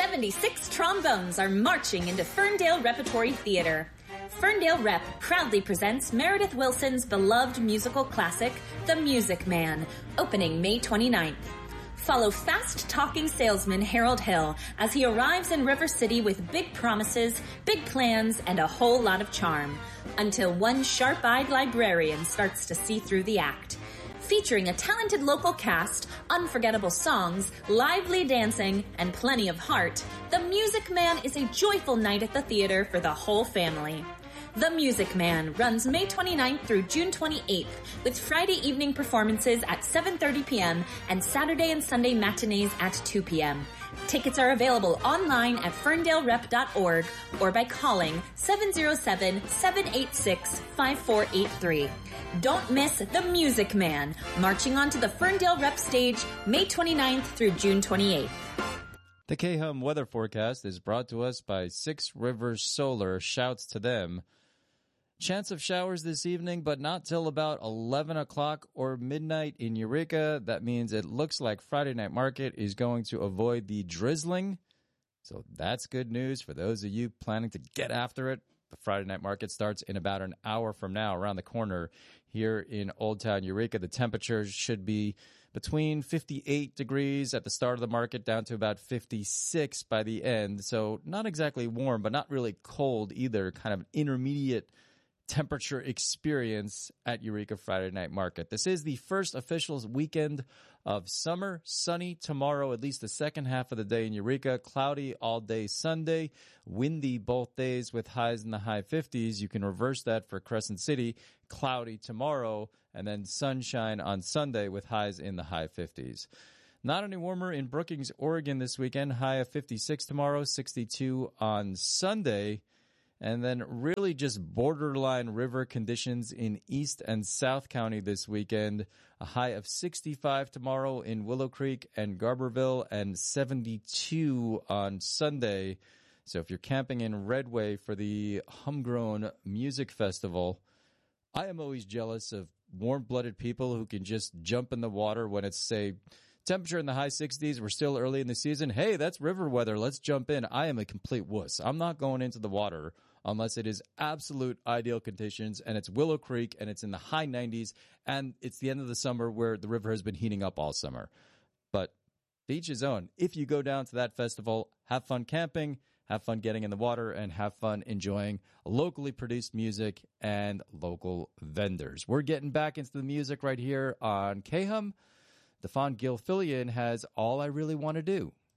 76 trombones are marching into Ferndale Repertory Theater. Ferndale Rep proudly presents Meredith Willson's beloved musical classic, The Music Man, opening May 29th. Follow fast-talking salesman Harold Hill as he arrives in River City with big promises, big plans, and a whole lot of charm, until one sharp-eyed librarian starts to see through the act. Featuring a talented local cast, unforgettable songs, lively dancing, and plenty of heart, The Music Man is a joyful night at the theater for the whole family. The Music Man runs May 29th through June 28th, with Friday evening performances at 7:30 p.m. and Saturday and Sunday matinees at 2 p.m. Tickets are available online at ferndaleRep.org or by calling 707-786-5483. Don't miss The Music Man, marching onto the Ferndale Rep stage May 29th through June 28th. The KHUM weather forecast is brought to us by Six Rivers Solar. Shouts to them. Chance of showers this evening, but not till about 11 o'clock or midnight in Eureka. That means it looks like Friday Night Market is going to avoid the drizzling. So that's good news for those of you planning to get after it. The Friday Night Market starts in about an hour from now, around the corner here in Old Town Eureka. The temperatures should be between 58 degrees at the start of the market down to about 56 by the end. So not exactly warm, but not really cold either. Kind of an intermediate temperature experience at Eureka Friday Night Market. This is the first official weekend of summer. Sunny tomorrow, at least the second half of the day in Eureka. Cloudy all day Sunday. Windy both days with highs in the high 50s. You can reverse that for Crescent City. Cloudy tomorrow and then sunshine on Sunday with highs in the high 50s. Not any warmer in Brookings, Oregon this weekend. High of 56 tomorrow, 62 on Sunday. And then really just borderline river conditions in East and South County this weekend. A high of 65 tomorrow in Willow Creek and Garberville and 72 on Sunday. So if you're camping in Redway for the Homegrown Music Festival, I am always jealous of warm-blooded people who can just jump in the water when it's, say, temperature in the high 60s. We're still early in the season. Hey, that's river weather. Let's jump in. I am a complete wuss. I'm not going into the water unless it is absolute ideal conditions and it's Willow Creek and it's in the high 90s and it's the end of the summer where the river has been heating up all summer. But to each his own. If you go down to that festival, have fun camping, have fun getting in the water, and have fun enjoying locally produced music and local vendors. We're getting back into the music right here on KHUM. Defon Gilfillian has All I Really Want to Do.